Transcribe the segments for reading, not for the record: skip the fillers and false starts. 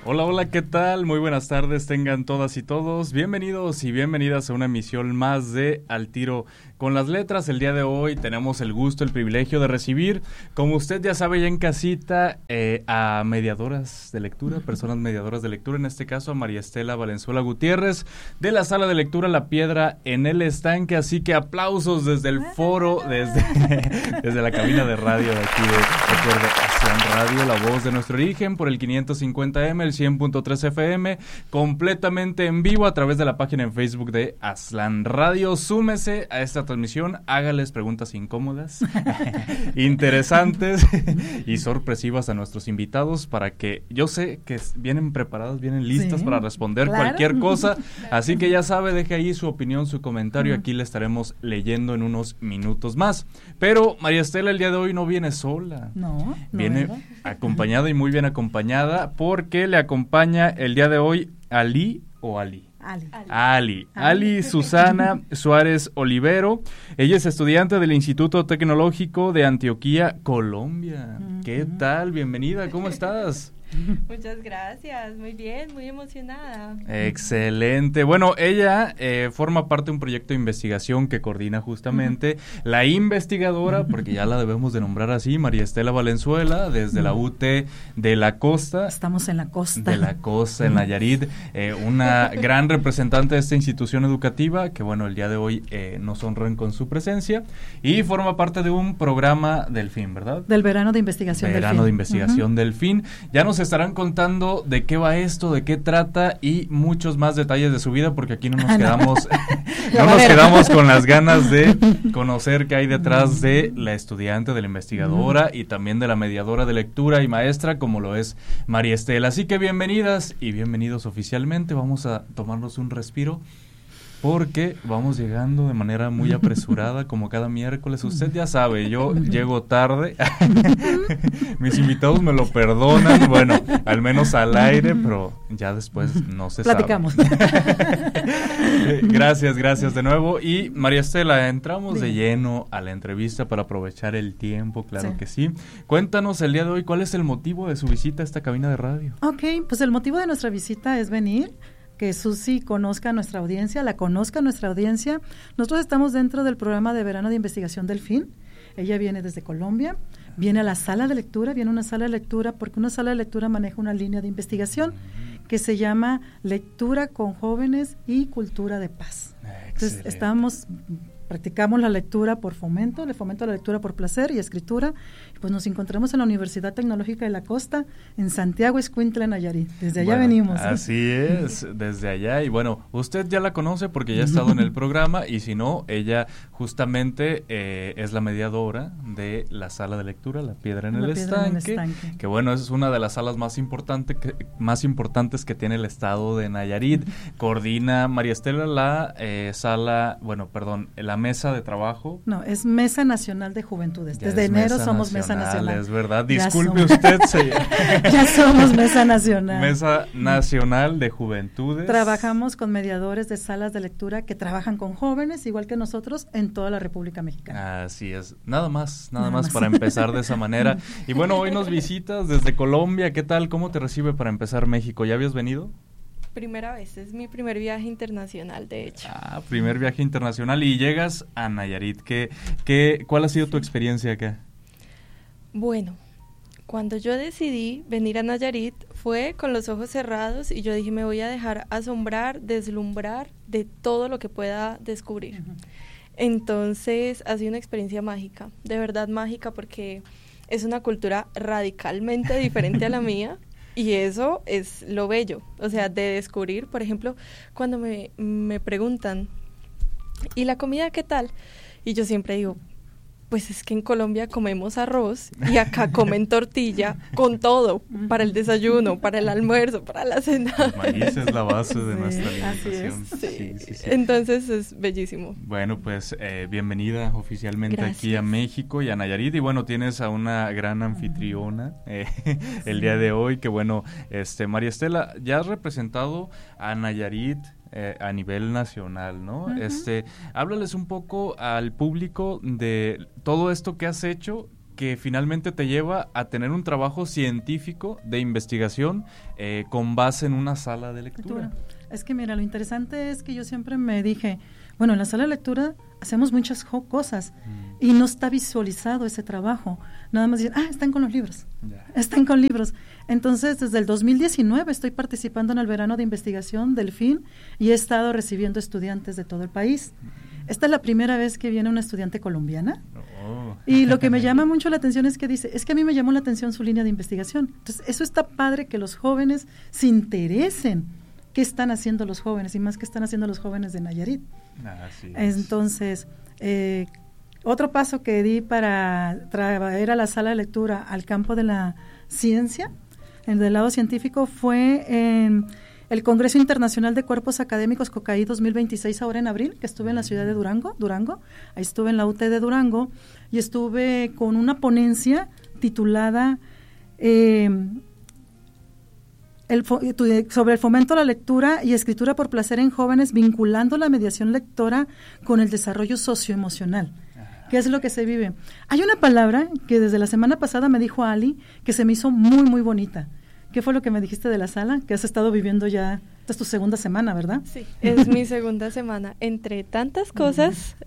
Hola, hola, ¿qué tal? Muy buenas tardes, tengan todas y todos. Bienvenidos y bienvenidas a una emisión más de Al Tiro con las Letras. El día de hoy tenemos el gusto, el privilegio de recibir, como usted ya sabe ya en casita, a mediadoras de lectura, personas mediadoras de lectura, en este caso a María Estela Valenzuela Gutiérrez, de la sala de lectura La Piedra en el Estanque. Así que aplausos desde el foro, desde la cabina de radio de aquí de Aslan Radio, la voz de nuestro origen, por el 550M, el 100.3 FM, completamente en vivo a través de la página en Facebook de Aslan Radio. Súmese a esta transmisión, hágales preguntas incómodas, interesantes y sorpresivas a nuestros invitados para que yo sé que vienen preparados, vienen listas para responder cualquier cosa, así que ya sabe, deje ahí su opinión, su comentario, aquí le estaremos leyendo en unos minutos más. Pero María Estela el día de hoy no viene sola, viene acompañada y muy bien acompañada, porque le acompaña el día de hoy Ali. Ali Susana Suárez Olivero. Ella es estudiante del Instituto Tecnológico de Antioquia, Colombia. ¿Qué tal? Bienvenida, ¿cómo estás? Muchas gracias, muy bien, muy emocionada. Excelente. Bueno, ella forma parte de un proyecto de investigación que coordina justamente la investigadora, porque ya la debemos de nombrar así, María Estela Valenzuela, desde la UT de la Costa. Estamos en la costa. De la costa, en Nayarit, una gran representante de esta institución educativa, que bueno, el día de hoy nos honran con su presencia, y forma parte de un programa del FIN, ¿verdad? Del verano de investigación del FIN. Verano de investigación del FIN. Ya nos estarán contando de qué va esto, de qué trata y muchos más detalles de su vida, porque aquí no nos quedamos quedamos con las ganas de conocer qué hay detrás de la estudiante, de la investigadora y también de la mediadora de lectura y maestra como lo es María Estela. Así que bienvenidas y bienvenidos oficialmente. Vamos a tomarnos un respiro, porque vamos llegando de manera muy apresurada, como cada miércoles. Usted ya sabe, yo llego tarde. Mis invitados me lo perdonan, bueno, al menos al aire, pero ya después no se platicamos. Sabe. Gracias de nuevo. Y María Estela, entramos de lleno a la entrevista para aprovechar el tiempo, claro que sí. Cuéntanos el día de hoy, ¿cuál es el motivo de su visita a esta cabina de radio? Ok, pues el motivo de nuestra visita es venir, que Susi conozca a nuestra audiencia, la conozca a nuestra audiencia. Nosotros estamos dentro del programa de verano de investigación del FIN. Ella viene desde Colombia, viene a la sala de lectura, viene a una sala de lectura porque una sala de lectura maneja una línea de investigación que se llama Lectura con Jóvenes y Cultura de Paz. Entonces practicamos la lectura por fomento, le fomento la lectura por placer y escritura, y pues nos encontramos en la Universidad Tecnológica de la Costa, en Santiago, Escuintla, Nayarit. Desde allá venimos. Así es, desde allá, y bueno, usted ya la conoce porque ya ha estado en el programa, y si no, ella justamente es la mediadora de la sala de lectura, La Piedra en el Estanque, que bueno, es una de las salas más importantes que tiene el estado de Nayarit. Coordina María Estela la la mesa de trabajo. No, es Mesa Nacional de Juventudes. Desde enero somos Mesa Nacional. Es verdad, disculpe usted. Ya somos Mesa Nacional. Mesa Nacional de Juventudes. Trabajamos con mediadores de salas de lectura que trabajan con jóvenes, igual que nosotros, en toda la República Mexicana. Así es. Nada más para empezar de esa manera. Y bueno, hoy nos visitas desde Colombia. ¿Qué tal? ¿Cómo te recibe para empezar México? ¿Ya habías venido? Primera vez, es mi primer viaje internacional, de hecho. Primer viaje internacional y llegas a Nayarit. ¿Cuál ha sido tu experiencia acá? Bueno, cuando yo decidí venir a Nayarit fue con los ojos cerrados y yo dije me voy a dejar asombrar, deslumbrar de todo lo que pueda descubrir. Entonces ha sido una experiencia mágica, de verdad mágica, porque es una cultura radicalmente diferente a la mía. Y eso es lo bello, o sea, de descubrir, por ejemplo, cuando me preguntan, ¿y la comida qué tal? Y yo siempre digo, pues es que en Colombia comemos arroz y acá comen tortilla con todo, para el desayuno, para el almuerzo, para la cena. El maíz es la base de nuestra alimentación. Sí. Entonces es bellísimo. Bueno, pues bienvenida oficialmente aquí a México y a Nayarit. Y bueno, tienes a una gran anfitriona el día de hoy, que bueno, María Estela, ya has representado a Nayarit a nivel nacional, ¿no? Háblales un poco al público de todo esto que has hecho, que finalmente te lleva a tener un trabajo científico de investigación con base en una sala de lectura. Es que mira, lo interesante es que yo siempre me dije, bueno, en la sala de lectura hacemos muchas cosas y no está visualizado ese trabajo. Nada más dicen, están con los libros, están con libros. Entonces, desde el 2019 estoy participando en el verano de investigación del FIN y he estado recibiendo estudiantes de todo el país. Esta es la primera vez que viene una estudiante colombiana. Y lo que me llama mucho la atención es que dice, es que a mí me llamó la atención su línea de investigación. Entonces, eso está padre, que los jóvenes se interesen. ¿Qué están haciendo los jóvenes? Y más que están haciendo los jóvenes de Nayarit. Así es. Entonces, otro paso que di para traer a la sala de lectura al campo de la ciencia, del lado científico, fue en el Congreso Internacional de Cuerpos Académicos COCAI 2026, ahora en abril, que estuve en la ciudad de Durango. Ahí estuve en la UT de Durango y estuve con una ponencia titulada sobre el fomento a la lectura y escritura por placer en jóvenes, vinculando la mediación lectora con el desarrollo socioemocional. ¿Qué es lo que se vive? Hay una palabra que desde la semana pasada me dijo Ali, que se me hizo muy, muy bonita. ¿Qué fue lo que me dijiste de la sala? Que has estado viviendo ya, esta es tu segunda semana, ¿verdad? Sí, es mi segunda semana. Entre tantas cosas,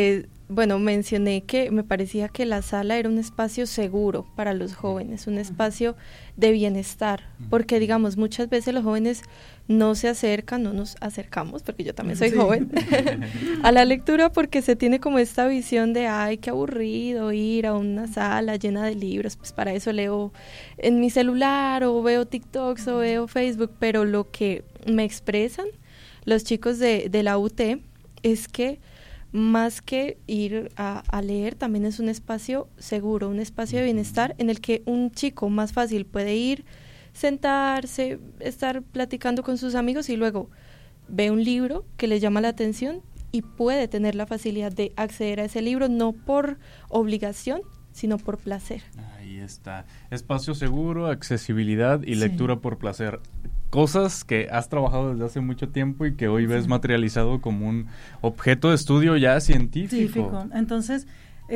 mencioné que me parecía que la sala era un espacio seguro para los jóvenes, un espacio de bienestar, porque digamos, muchas veces los jóvenes no se acercan, no nos acercamos, porque yo también soy joven, a la lectura, porque se tiene como esta visión de, ay, qué aburrido ir a una sala llena de libros, pues para eso leo en mi celular, o veo TikToks, o veo Facebook, pero lo que me expresan los chicos de la UT es que más que ir a leer, también es un espacio seguro, un espacio de bienestar en el que un chico más fácil puede ir, sentarse, estar platicando con sus amigos y luego ve un libro que le llama la atención y puede tener la facilidad de acceder a ese libro, no por obligación, sino por placer. Ahí está. Espacio seguro, accesibilidad y lectura por placer. Cosas que has trabajado desde hace mucho tiempo y que hoy ves materializado como un objeto de estudio ya científico. Entonces,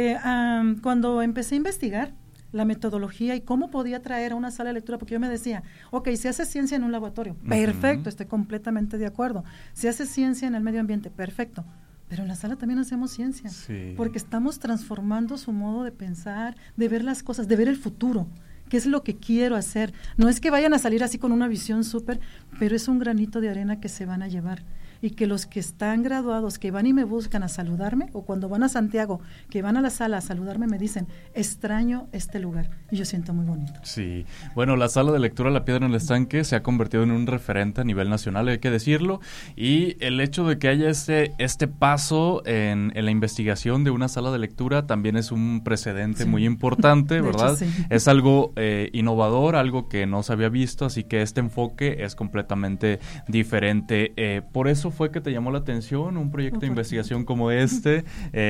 cuando empecé a investigar la metodología y cómo podía traer a una sala de lectura, porque yo me decía, se hace ciencia en un laboratorio, perfecto, estoy completamente de acuerdo. Se hace ciencia en el medio ambiente, perfecto. Pero en la sala también hacemos ciencia, porque estamos transformando su modo de pensar, de ver las cosas, de ver el futuro. ¿Qué es lo que quiero hacer? No es que vayan a salir así con una visión súper, pero es un granito de arena que se van a llevar. Y que los que están graduados, que van y me buscan a saludarme, o cuando van a Santiago, que van a la sala a saludarme, me dicen, extraño este lugar. Y yo siento muy bonito. Sí. Bueno, la sala de lectura La Piedra en el Estanque se ha convertido en un referente a nivel nacional, hay que decirlo. Y el hecho de que haya este paso en la investigación de una sala de lectura también es un precedente muy importante, ¿verdad? Hecho, es algo innovador, algo que no se había visto, así que este enfoque es completamente diferente. Por eso fue que te llamó la atención un proyecto de investigación como este,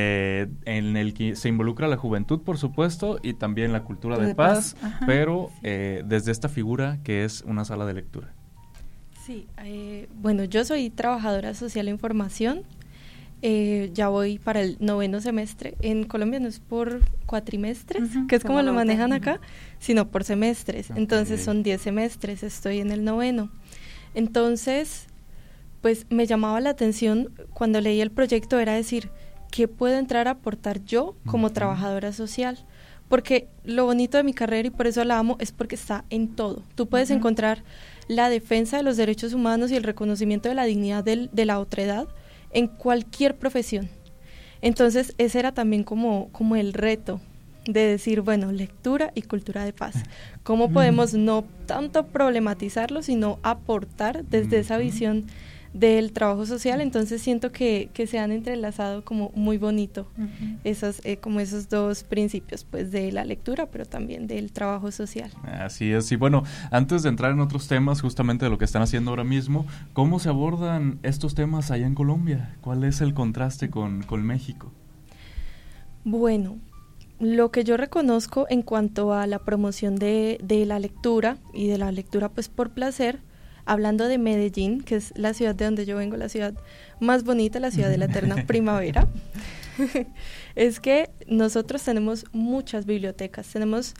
en el que se involucra la juventud, por supuesto, y también la cultura de paz, pero desde esta figura que es una sala de lectura. Sí, yo soy trabajadora social en formación, ya voy para el 9º semestre. En Colombia no es por cuatrimestres, que es como lo manejan acá, sino por semestres. Entonces son 10 semestres, estoy en el 9º. Entonces, pues me llamaba la atención cuando leí el proyecto, era decir, ¿qué puedo entrar a aportar yo como trabajadora social? Porque lo bonito de mi carrera, y por eso la amo, es porque está en todo. Tú puedes encontrar la defensa de los derechos humanos y el reconocimiento de la dignidad de la otredad en cualquier profesión. Entonces, ese era también como el reto de decir, bueno, lectura y cultura de paz. ¿Cómo podemos no tanto problematizarlo, sino aportar desde esa visión del trabajo social? Entonces siento que se han entrelazado como muy bonito esos dos principios, pues de la lectura, pero también del trabajo social. Así es. Y bueno, antes de entrar en otros temas, justamente de lo que están haciendo ahora mismo, ¿cómo se abordan estos temas allá en Colombia? ¿Cuál es el contraste con México? Bueno, lo que yo reconozco en cuanto a la promoción de la lectura y de la lectura pues por placer, hablando de Medellín, que es la ciudad de donde yo vengo, la ciudad más bonita, la ciudad de la eterna primavera. es que nosotros tenemos muchas bibliotecas, tenemos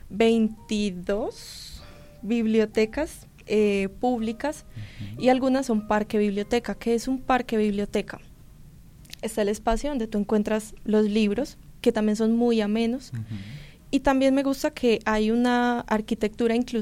22 bibliotecas públicas y algunas son parque biblioteca. ¿Qué es un parque biblioteca? Está el espacio donde tú encuentras los libros, que también son muy amenos, y también me gusta que hay una arquitectura inclusiva